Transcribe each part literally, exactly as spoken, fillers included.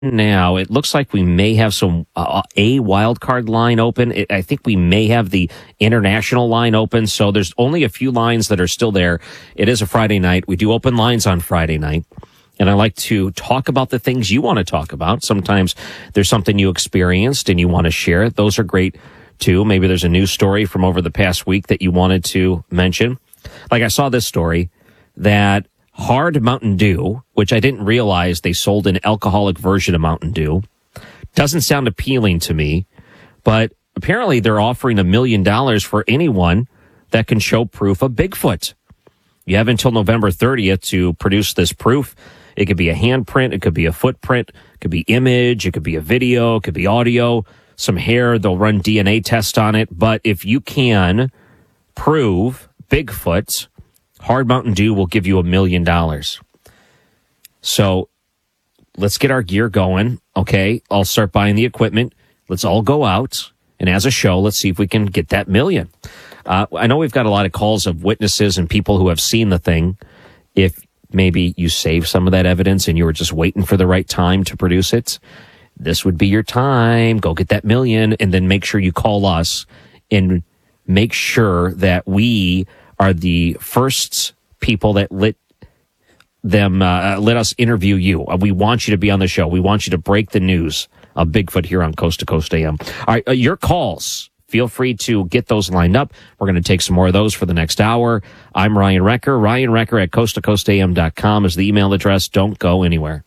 now, it looks like we may have some uh, a wild card line open. It, I think we may have the international line open. So there's only a few lines that are still there. It is a Friday night. We do open lines on Friday night. And I like to talk about the things you want to talk about. Sometimes there's something you experienced and you want to share. Those are great, too. Maybe there's a news story from over the past week that you wanted to mention. Like I saw this story that Hard Mountain Dew, which I didn't realize they sold an alcoholic version of Mountain Dew, doesn't sound appealing to me. But apparently they're offering a million dollars for anyone that can show proof of Bigfoot. You have until November thirtieth to produce this proof. It could be a handprint. It could be a footprint. It could be image. It could be a video. It could be audio, some hair. They'll run D N A tests on it. But if you can prove Bigfoot, Hard Mountain Dew will give you a million dollars. So let's get our gear going. Okay, I'll start buying the equipment. Let's all go out. And as a show, let's see if we can get that million. Uh, I know we've got a lot of calls of witnesses and people who have seen the thing. If maybe you save some of that evidence and you were just waiting for the right time to produce it, this would be your time. Go get that million and then make sure you call us and make sure that we are the first people that let them uh, let us interview you. We want you to be on the show. We want you to break the news of Bigfoot here on Coast to Coast A M. All right, uh, your calls. Feel free to get those lined up. We're going to take some more of those for the next hour. I'm Ryan Recker. Ryan Recker at coast to coast a m dot com is the email address. Don't go anywhere.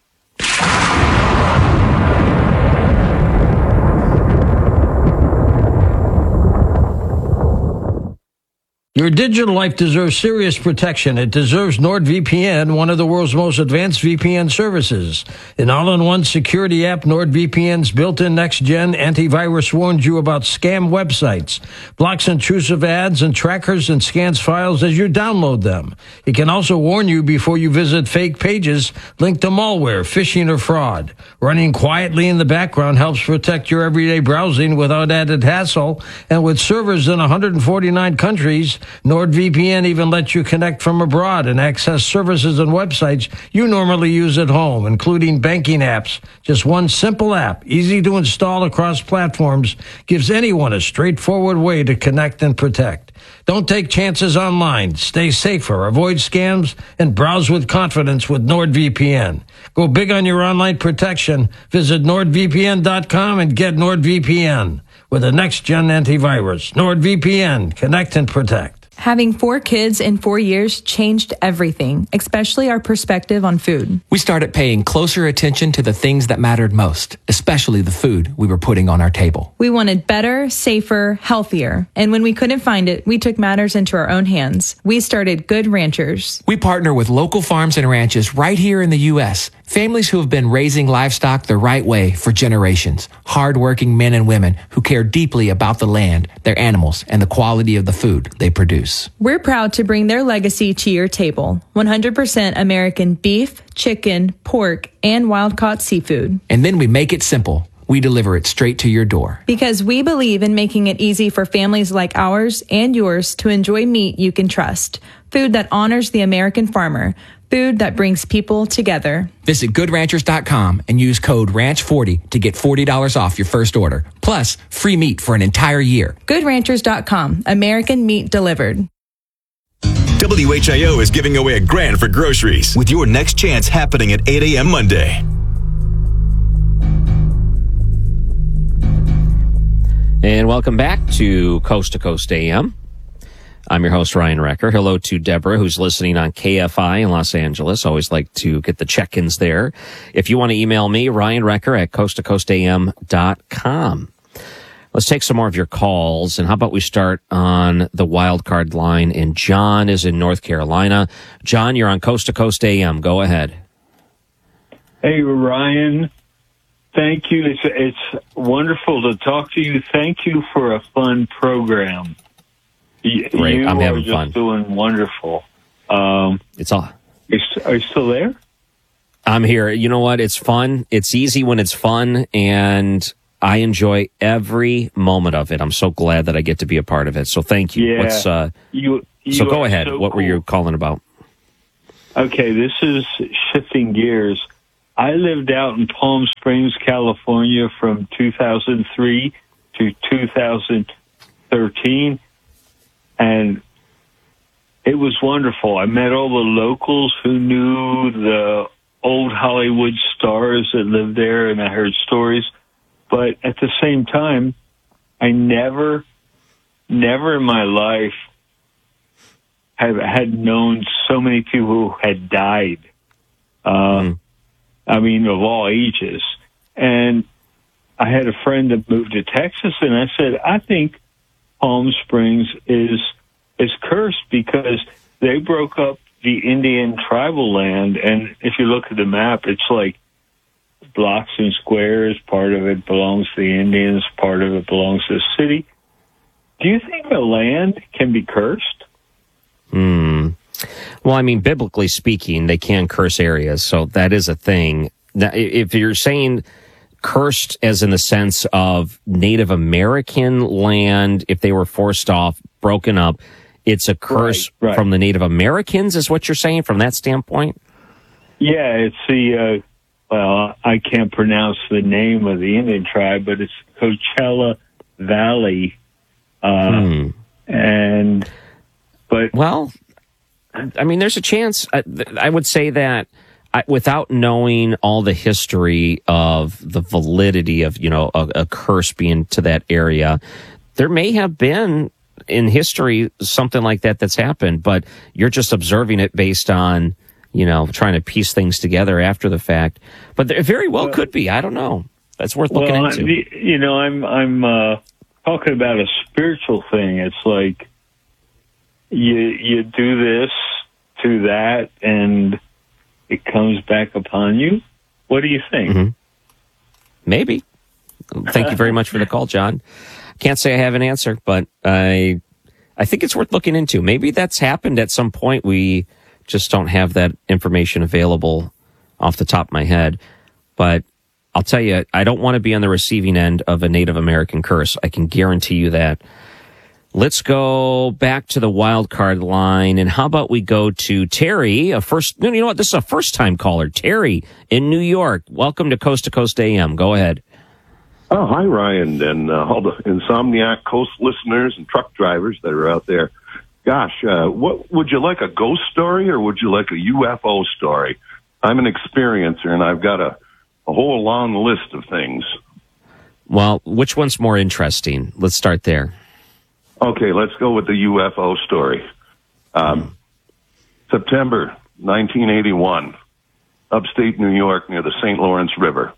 Your digital life deserves serious protection. It deserves NordVPN, one of the world's most advanced V P N services. An all-in-one security app, NordVPN's built-in next-gen antivirus warns you about scam websites, blocks intrusive ads and trackers, and scans files as you download them. It can also warn you before you visit fake pages linked to malware, phishing, or fraud. Running quietly in the background helps protect your everyday browsing without added hassle, and with servers in one hundred forty-nine countries, NordVPN even lets you connect from abroad and access services and websites you normally use at home, including banking apps. Just one simple app, easy to install across platforms, gives anyone a straightforward way to connect and protect. Don't take chances online. Stay safer, avoid scams, and browse with confidence with NordVPN. Go big on your online protection. Visit nord v p n dot com and get NordVPN. With a next-gen antivirus, NordVPN, connect and protect. Having four kids in four years changed everything, especially our perspective on food. We started paying closer attention to the things that mattered most, especially the food we were putting on our table. We wanted better, safer, healthier. And when we couldn't find it, we took matters into our own hands. We started Good Ranchers. We partner with local farms and ranches right here in the U S, families who have been raising livestock the right way for generations. Hardworking men and women who care deeply about the land, their animals, and the quality of the food they produce. We're proud to bring their legacy to your table. one hundred percent American beef, chicken, pork, and wild-caught seafood. And then we make it simple. We deliver it straight to your door. Because we believe in making it easy for families like ours and yours to enjoy meat you can trust. Food that honors the American farmer. Food that brings people together. Visit good ranchers dot com and use code ranch forty to get forty dollars off your first order. Plus, free meat for an entire year. good ranchers dot com. American meat delivered. W H I O is giving away a grand for groceries with your next chance happening at eight a.m. Monday. And welcome back to Coast to Coast A M. I'm your host, Ryan Recker. Hello to Deborah, who's listening on K F I in Los Angeles. Always like to get the check-ins there. If you want to email me, Ryan Recker at coast to coast a m dot com. Let's take some more of your calls. And how about we start on the wild card line? And John is in North Carolina. John, you're on Coast to Coast A M. Go ahead. Hey, Ryan. Thank you. It's, it's wonderful to talk to you. Thank you for a fun program. Great. You I'm having are just fun. Doing wonderful. Um, it's all. Are you still there? I'm here. You know what? It's fun. It's easy when it's fun, and I enjoy every moment of it. I'm so glad that I get to be a part of it. So thank you. Yeah. What's, uh, you, you so go ahead. So what cool. were you calling about? Okay, this is shifting gears. I lived out in Palm Springs, California from two thousand three to two thousand thirteen, and it was wonderful. I met all the locals who knew the old Hollywood stars that lived there, and I heard stories. But at the same time, I never, never in my life have had known so many people who had died. Uh, mm. I mean, of all ages. And I had a friend that moved to Texas, and I said, I think Palm Springs is is cursed because they broke up the Indian tribal land. And if you look at the map, it's like blocks and squares. Part of it belongs to the Indians. Part of it belongs to the city. Do you think the land can be cursed? Hmm. Well, I mean, biblically speaking, they can curse areas, so that is a thing. Now, if you're saying cursed as in the sense of Native American land, if they were forced off, broken up, it's a curse right, right. from the Native Americans, is what you're saying from that standpoint? Yeah, it's the, uh, well, I can't pronounce the name of the Indian tribe, but it's Coachella Valley. Uh, hmm. And, but. Well, I mean, there's a chance. I, I would say that I, without knowing all the history of the validity of, you know, a, a curse being to that area, there may have been in history something like that that's happened, but you're just observing it based on, you know, trying to piece things together after the fact. But there very well, well could be. I don't know. That's worth looking well, into. I, you know, I'm I'm uh, talking about a spiritual thing. It's like you you do this to that, and it comes back upon you. What do you think? Mm-hmm. Maybe. Thank you very much for the call, John. Can't say I have an answer, but I I think it's worth looking into. Maybe that's happened at some point. We just don't have that information available off the top of my head. But I'll tell you, I don't want to be on the receiving end of a Native American curse. I can guarantee you that. Let's go back to the wild card line. And how about we go to Terry, a first, you know what? This is a first time caller. Terry in New York. Welcome to Coast to Coast A M. Go ahead. Oh, hi, Ryan, and uh, all the Insomniac Coast listeners and truck drivers that are out there. Gosh, uh, what would you like, a ghost story or would you like a U F O story? I'm an experiencer, and I've got a, a whole long list of things. Well, which one's more interesting? Let's start there. Okay, let's go with the U F O story. Um, September nineteen eighty-one, upstate New York near the Saint Lawrence River.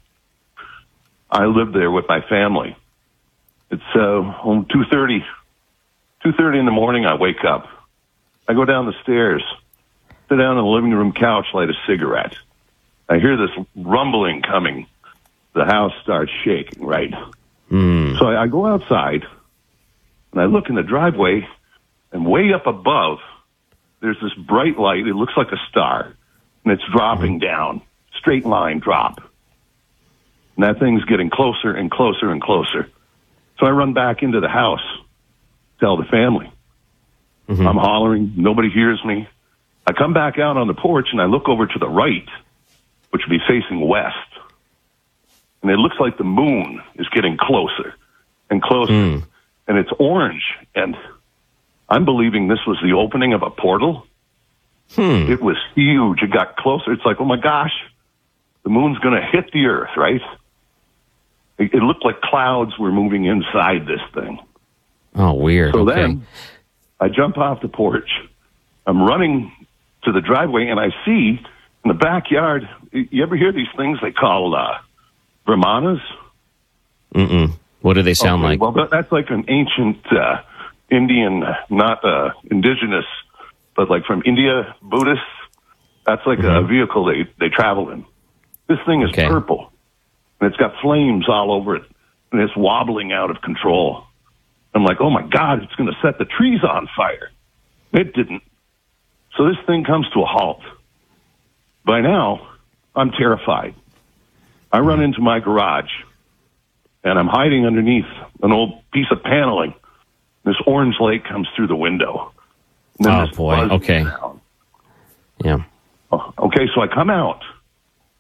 I lived there with my family. It's uh, home two thirty. two thirty in the morning, I wake up. I go down the stairs, sit down on the living room couch, light a cigarette. I hear this rumbling coming. The house starts shaking, right? Mm. So I, I go outside, and I look in the driveway, and way up above, there's this bright light. It looks like a star, and it's dropping down, straight line drop. And that thing's getting closer and closer and closer. So I run back into the house, tell the family. Mm-hmm. I'm hollering. Nobody hears me. I come back out on the porch, and I look over to the right, which would be facing west. And it looks like the moon is getting closer and closer. Mm. And it's orange. And I'm believing this was the opening of a portal. Hmm. It was huge. It got closer. It's like, oh, my gosh, the moon's going to hit the earth, right? It, it looked like clouds were moving inside this thing. Oh, weird. So okay. then I jump off the porch. I'm running to the driveway, and I see in the backyard, you ever hear these things they call uh, brahmanas? Mm-mm. What do they sound okay, like? Well, that, that's like an ancient uh, Indian, not uh, indigenous, but like from India, Buddhists. That's like mm-hmm. a vehicle they, they travel in. This thing is okay. purple, and it's got flames all over it, and it's wobbling out of control. I'm like, oh, my God, it's going to set the trees on fire. It didn't. So this thing comes to a halt. By now, I'm terrified. I run into my garage, and I'm hiding underneath an old piece of paneling. This orange light comes through the window. And then oh, this boy. Okay. Sound. Yeah. Oh, okay, so I come out.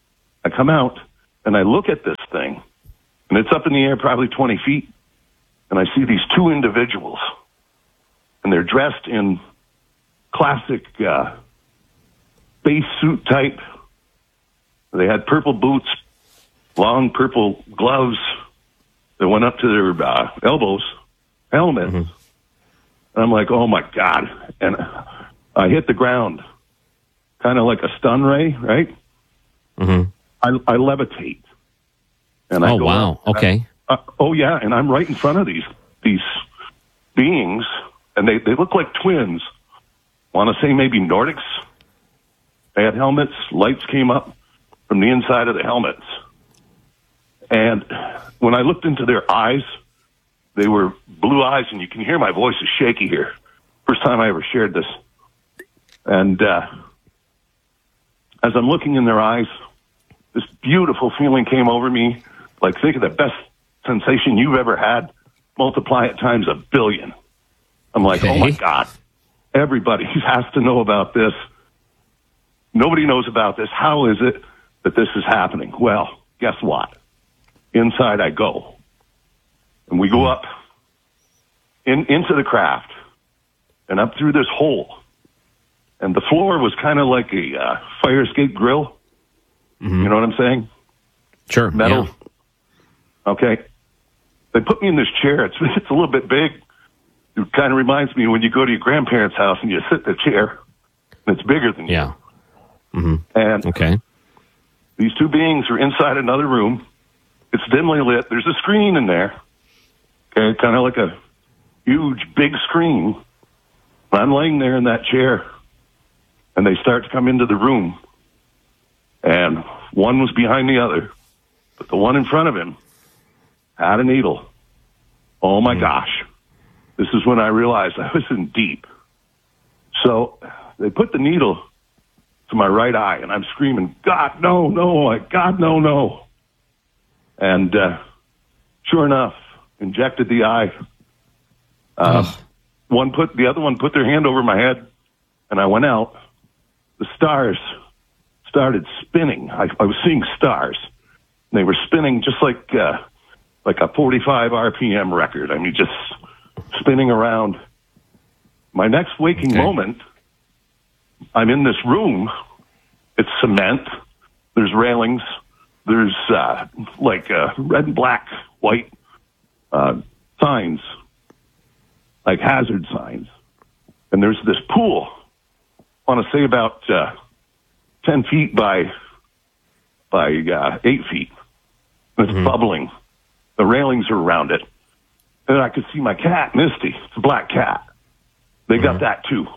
I come out and I look at this thing, and it's up in the air probably twenty feet, and I see these two individuals, and they're dressed in classic uh, base suit type. They had purple boots, long purple gloves that went up to their uh, elbows, helmets. Mm-hmm. And I'm like, oh, my God. And I hit the ground, kind of like a stun ray, right? Mm-hmm. I, I levitate. And I oh, go wow. up, Okay. I, uh, oh, yeah. And I'm right in front of these these beings, and they, they look like twins. Want to say maybe Nordics? They had helmets. Lights came up from the inside of the helmets. And when I looked into their eyes, they were blue eyes, and you can hear my voice is shaky here. First time I ever shared this. And uh, as I'm looking in their eyes, this beautiful feeling came over me. Like, think of the best sensation you've ever had. Multiply it times a billion. I'm like, okay. Oh, my God. Everybody has to know about this. Nobody knows about this. How is it that this is happening? Well, guess what? Inside I go. And we go up in, into the craft and up through this hole. And the floor was kind of like a uh, fire escape grill. Mm-hmm. You know what I'm saying? Sure. Metal. Yeah. Okay. They put me in this chair. It's, it's a little bit big. It kind of reminds me when you go to your grandparents' house and you sit in the chair, and it's bigger than yeah. you. Mm-hmm. And okay. These two beings are inside another room. It's dimly lit. There's a screen in there. Okay, kind of like a huge, big screen. I'm laying there in that chair, and they start to come into the room. And one was behind the other, but the one in front of him had a needle. Oh, my mm. gosh. This is when I realized I was in deep. So they put the needle to my right eye, and I'm screaming, God, no, no, God, no, no. And uh, sure enough, injected the eye. Uh, one put the other one put their hand over my head, and I went out. The stars started spinning. I, I was seeing stars. They were spinning just like uh, like a forty-five R P M record. I mean, just spinning around. My next waking okay. moment, I'm in this room. It's cement. There's railings. There's uh, like uh, red and black, white uh, signs, like hazard signs. And there's this pool, I want to say about uh, ten feet by by uh, eight feet. It's mm-hmm. bubbling. The railings are around it. And I could see my cat, Misty. It's a black cat. They mm-hmm. got that too.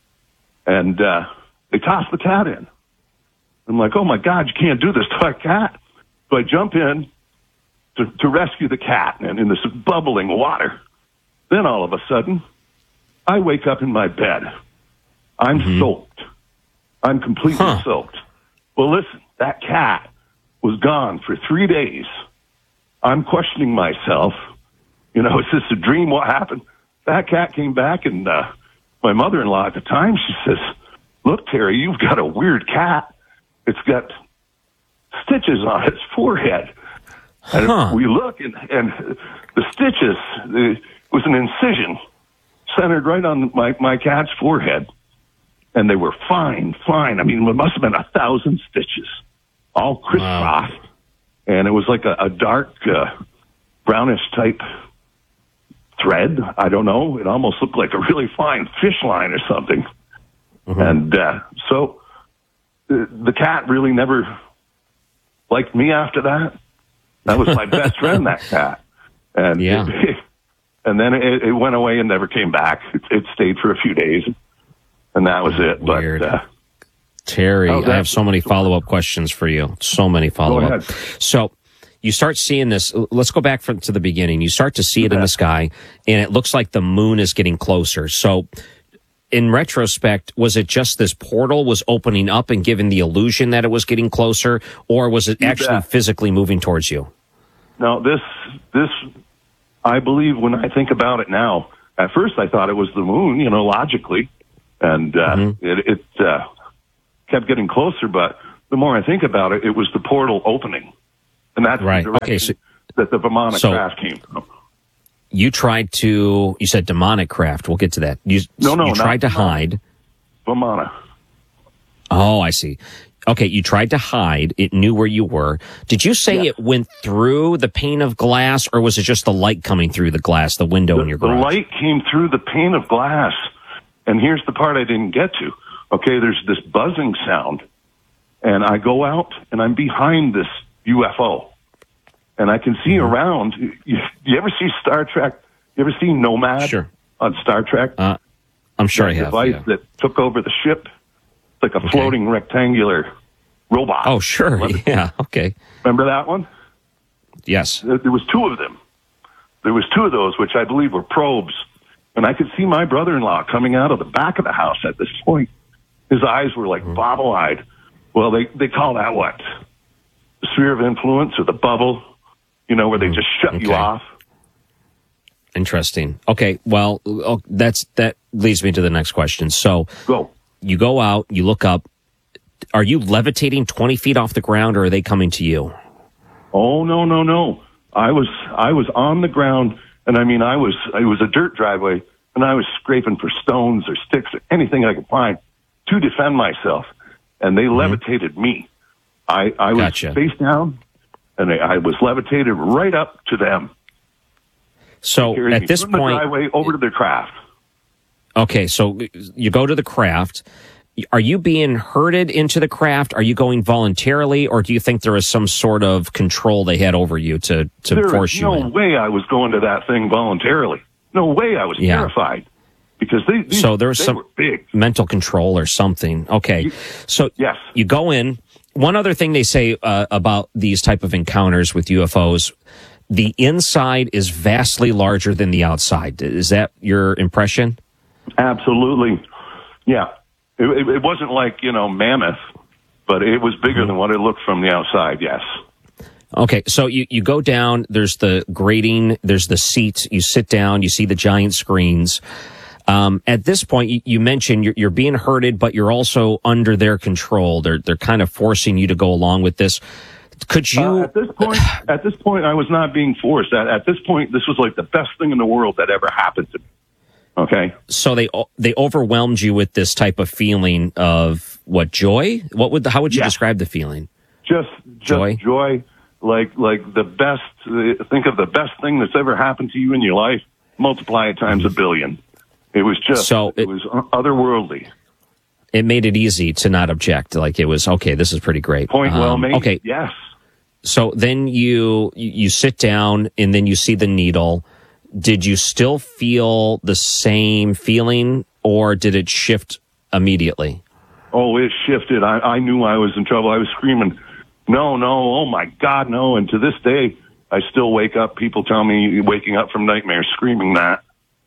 And uh, they tossed the cat in. I'm like, oh, my God, you can't do this to our cat. So I jump in to, to rescue the cat and in this bubbling water. Then all of a sudden, I wake up in my bed. I'm mm-hmm. soaked. I'm completely huh. soaked. Well, listen, that cat was gone for three days. I'm questioning myself. You know, is this a dream? What happened? That cat came back, and uh, my mother-in-law at the time, she says, look, Terry, you've got a weird cat. It's got stitches on its forehead. And huh. we look, and, and the stitches, it was an incision centered right on my, my cat's forehead. And they were fine, fine. I mean, it must have been a thousand stitches, all crisscrossed. Wow. And it was like a, a dark, uh, brownish type thread. I don't know. It almost looked like a really fine fish line or something. Mm-hmm. And uh, so the, the cat really never liked me after that. That was my best friend, that cat. And yeah. it, and then it, it went away and never came back. It, it stayed for a few days, and that was it. Weird. But, uh, Terry, I have so many follow-up questions for you. So many follow-up. So you start seeing this. Let's go back from, to the beginning. You start to see it in the sky, and it looks like the moon is getting closer. So in retrospect, was it just this portal was opening up and giving the illusion that it was getting closer, or was it actually yeah. physically moving towards you? No, this, this, I believe when I think about it now, at first I thought it was the moon, you know, logically, and uh, mm-hmm. it, it uh, kept getting closer, but the more I think about it, it was the portal opening. And that's right. the direction okay, so, that the demonic so craft came from. You tried to, you said demonic craft. We'll get to that. You, no, no, you tried to demonic. hide. Vimana. Oh, I see. Okay, you tried to hide. It knew where you were. Did you say yes. it went through the pane of glass, or was it just the light coming through the glass, the window the, in your the garage? The light came through the pane of glass. And here's the part I didn't get to. Okay, there's this buzzing sound. And I go out, and I'm behind this U F O. And I can see mm-hmm. around. You, you ever see Star Trek? You ever see Nomad sure. on Star Trek? Uh, I'm sure that I have. Device yeah. that took over the ship. It's like a okay. floating rectangular robot. Oh, sure. Yeah, okay. Remember that one? Yes. There, there was two of them. There was two of those, which I believe were probes. And I could see my brother-in-law coming out of the back of the house at this point. His eyes were like mm-hmm. bobble-eyed. Well, they, they call that what? The sphere of influence or the bubble, you know, where they just shut okay. you off. Interesting. Okay, well, oh, that's that leads me to the next question. So go. You go out, you look up. Are you levitating twenty feet off the ground, or are they coming to you? Oh, no, no, no. I was I was on the ground, and I mean, I was it was a dirt driveway, and I was scraping for stones or sticks or anything I could find to defend myself. And they mm-hmm. levitated me. I, I was gotcha. face down, and I, I was levitated right up to them. So at this from point, the driveway over to their craft. Okay, so you go to the craft. Are you being herded into the craft? Are you going voluntarily, or do you think there was some sort of control they had over you to to there force you no in? No way I was going to that thing voluntarily. No way I was yeah. terrified. Because they, these, so there was they some were big. mental control or something. Okay, you, so yes. you go in. One other thing they say uh, about these type of encounters with U F Os, the inside is vastly larger than the outside. Is that your impression? Absolutely. Yeah. It, it, it wasn't like, you know, mammoth, but it was bigger mm-hmm. than what it looked from the outside, yes. Okay, so you, you go down, there's the grating, there's the seats, you sit down, you see the giant screens. Um, at this point, you, you mentioned you're, you're being herded, but you're also under their control. They're they're kind of forcing you to go along with this. Could you? Uh, at this point, at this point, I was not being forced. At, at this point, this was like the best thing in the world that ever happened to me. Okay. So they they overwhelmed you with this type of feeling of what, joy? What would how would you yeah. describe the feeling? Just, just joy. Joy, like like the best. Uh, think of the best thing that's ever happened to you in your life. Multiply it times a billion. It was just, so it, it was otherworldly. It made it easy to not object. Like it was, okay, this is pretty great. Point well um, made. Okay. Yes. So then you, you sit down and then you see the needle. Did you still feel the same feeling, or did it shift immediately? Oh, it shifted. I, I knew I was in trouble. I was screaming, no, no, oh my God, no. And to this day, I still wake up. People tell me waking up from nightmares screaming that.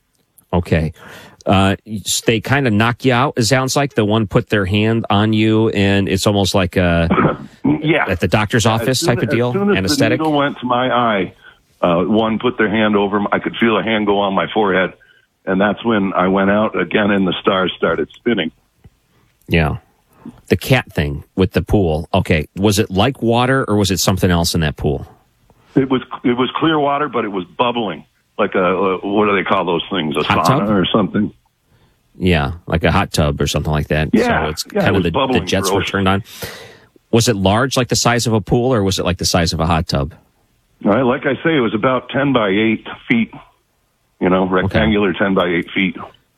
Okay. Uh, they kind of knock you out, it sounds like. The one put their hand on you, and it's almost like a, yeah. at the doctor's office soon, type of deal, as soon as anesthetic. The needle went to my eye, uh, one put their hand over, I could feel a hand go on my forehead, and that's when I went out again and the stars started spinning. Yeah. The cat thing with the pool. Okay. Was it like water, or was it something else in that pool? It was, it was clear water, but it was bubbling. Like a, a, what do they call those things? A hot sauna tub? or something? Yeah, like a hot tub or something like that. Yeah, so it's yeah, kind it of the, the jets gross. were turned on. Was it large, like the size of a pool, or was it like the size of a hot tub? All right, like I say, it was about ten by eight feet. You know, rectangular okay. ten by eight feet.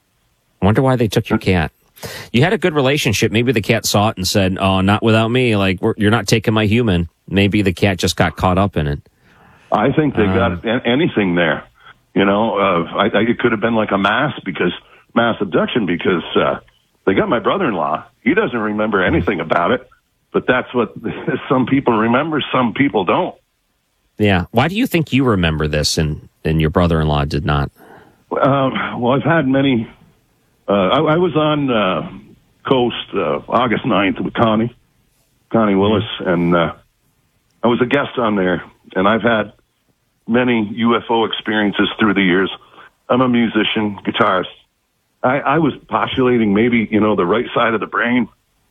I wonder why they took your cat. You had a good relationship. Maybe the cat saw it and said, "Oh, not without me. Like we're, you're not taking my human." Maybe the cat just got caught up in it. I think they um, got anything there. You know, uh, I, I, it could have been like a mass because mass abduction because uh, they got my brother-in-law. He doesn't remember anything about it, but that's what some people remember. Some people don't. Yeah. Why do you think you remember this and, and your brother-in-law did not? Um, well, I've had many. Uh, I, I was on uh, Coast uh, August ninth with Connie, Connie Willis, mm-hmm. and uh, I was a guest on there, and I've had many U F O experiences through the years. I'm a musician, guitarist. I, I was postulating maybe, you know, the right side of the brain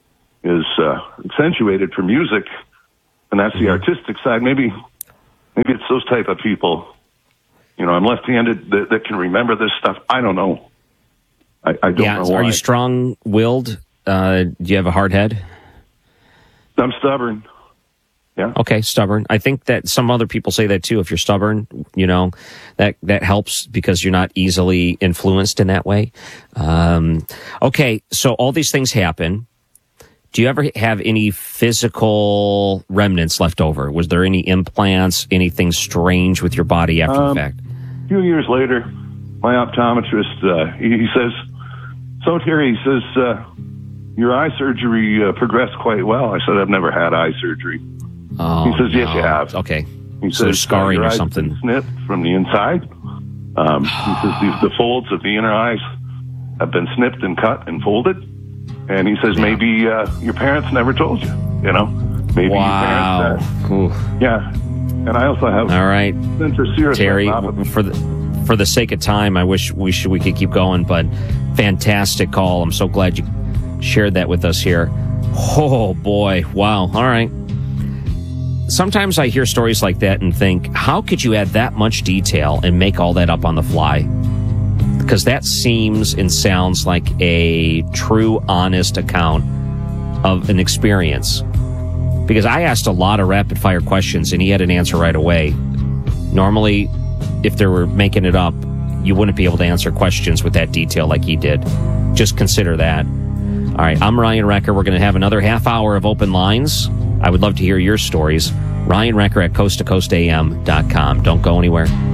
is uh, accentuated for music, and that's the artistic side. Maybe, maybe it's those type of people. You know, I'm left-handed that, that can remember this stuff. I don't know. I, I don't yeah, know why. Are you strong-willed? Uh, do you have a hard head? I'm stubborn. Yeah. Okay, stubborn. I think that some other people say that too. If you're stubborn, you know, that that helps because you're not easily influenced in that way. Um, okay, so all these things happen. Do you ever have any physical remnants left over? Was there any implants, anything strange with your body after um, the fact? A few years later, my optometrist, uh, he, he says, so Terry, he says, uh, your eye surgery uh, progressed quite well. I said, I've never had eye surgery. Oh, he says, yes, no. you have. Okay. He so says, scarring your or eyes something. Been snipped from the inside. Um, he says, the, the folds of the inner eyes have been snipped and cut and folded. And he says, yeah. maybe uh, your parents never told you, you know? Maybe wow. your parents, uh, yeah. And I also have all right, Terry, for the, for the sake of time, I wish we should, we could keep going, but fantastic call. I'm so glad you shared that with us here. Oh, boy. Wow. All right. Sometimes I hear stories like that and think, how could you add that much detail and make all that up on the fly? Because that seems and sounds like a true, honest account of an experience. Because I asked a lot of rapid-fire questions, and he had an answer right away. Normally, if they were making it up, you wouldn't be able to answer questions with that detail like he did. Just consider that. All right, I'm Ryan Recker. We're going to have another half hour of open lines. I would love to hear your stories. Ryan Recker at coast to coast A M dot com. Don't go anywhere.